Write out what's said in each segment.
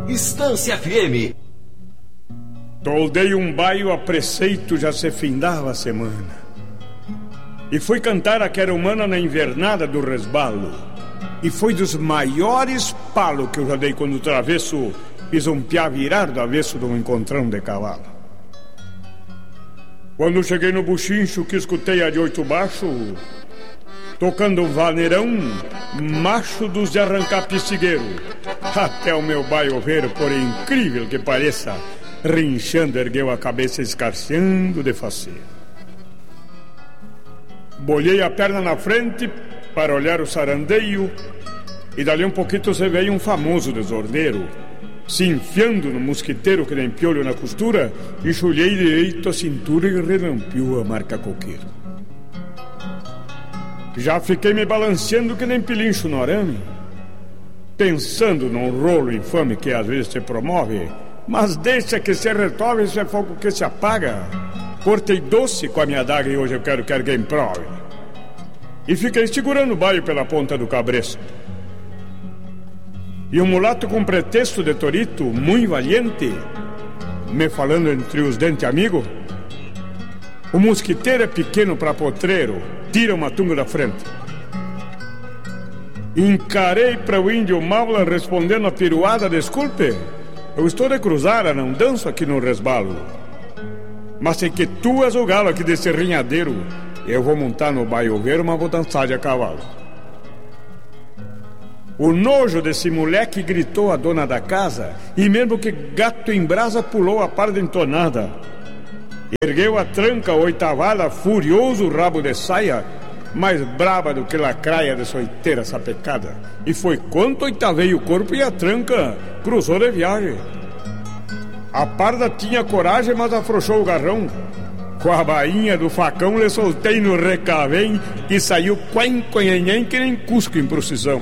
Estância FM. Toldei um baio a preceito, já se findava a semana. E fui cantar a querumana na invernada do resbalo. E foi dos maiores palos que eu já dei quando o travesso fiz um piá virar do avesso de um encontrão de cavalo. Quando cheguei no buchincho que escutei a de oito baixo, tocando um vaneirão, macho dos de arrancar pissigueiro. Até o meu baio ver, por incrível que pareça, rinchando ergueu a cabeça escarceando de faceiro. Bolhei a perna na frente para olhar o sarandeio e dali um pouquinho se veio um famoso desordeiro, se enfiando no mosquiteiro que nem piolho na costura, enxulhei direito a cintura e relampiou a marca coqueiro. Já fiquei me balanceando que nem pilincho no arame, pensando num rolo infame que às vezes se promove, mas deixa que se retorne, isso é fogo que se apaga. Cortei doce com a minha adaga e hoje eu quero que alguém prove. E fiquei segurando o baio pela ponta do cabresto. E um mulato com pretexto de torito, muito valiente, me falando entre os dentes amigo: o mosquiteiro é pequeno para potreiro, tira uma tunga da frente. Encarei para o índio maula respondendo a piruada: desculpe, eu estou de cruzada, não danço aqui no resbalo. Mas sei que tu és o galo aqui desse rinhadeiro. Eu vou montar no baio ver, mas vou dançar de a cavalo. O nojo desse moleque gritou a dona da casa, e mesmo que gato em brasa pulou a parda entonada. Ergueu a tranca oitavada, furioso rabo de saia, mais braba do que lacraia de soiteira sapecada. E foi quanto oitavei o corpo e a tranca cruzou de viagem. A parda tinha coragem, mas afrouxou o garrão. Com a bainha do facão lhe soltei no recavém e saiu quen-quen-nhen que nem cusco em procissão.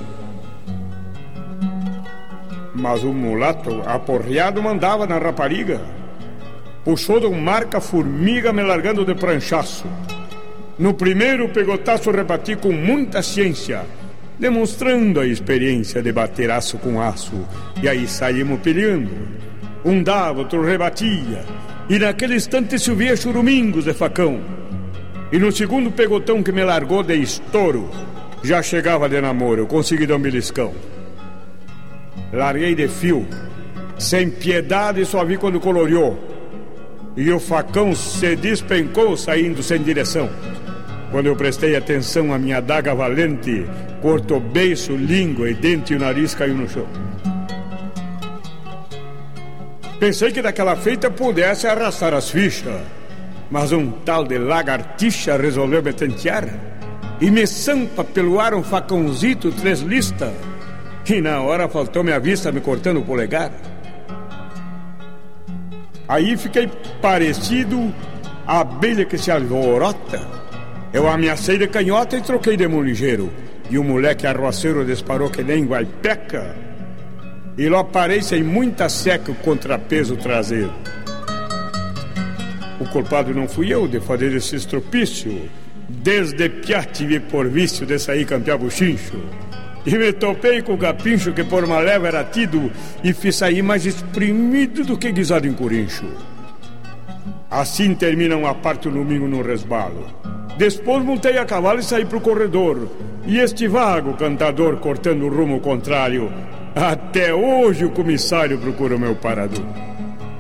Mas o mulato aporreado mandava na rapariga. Puxou de um marca formiga me largando de pranchaço. No primeiro pegotaço rebati com muita ciência, demonstrando a experiência de bater aço com aço. E aí saímos peleando. Um dava, outro rebatia, e naquele instante se ouvia churumingos de facão. E no segundo pegotão que me largou de estouro, já chegava de namoro, eu consegui dar um beliscão. Larguei de fio, sem piedade, só vi quando coloreou. E o facão se despencou saindo sem direção. Quando eu prestei atenção, a minha adaga valente cortou beiço, língua e dente, e o nariz caiu no chão. Pensei que daquela feita pudesse arrastar as fichas, mas um tal de lagartixa resolveu me tentear e me sampa pelo ar um facãozito 3 listas, e na hora faltou minha vista me cortando o polegar. Aí fiquei parecido a abelha que se alvorota. Eu ameacei de canhota e troquei de mão ligeiro, e o moleque arroaceiro disparou que nem guaipeca, e lá parei sem muita seca o contrapeso traseiro. O culpado não fui eu de fazer esse estropício. Desde piá tive por vício de sair campear buchincho, e me topei com o capincho que por uma leva era tido, e fiz sair mais espremido do que guisado em corincho. Assim termina uma parte do domingo no resbalo. Depois montei a cavalo e saí pro corredor, e este vago cantador cortando o rumo contrário. Até hoje o comissário procura o meu parador.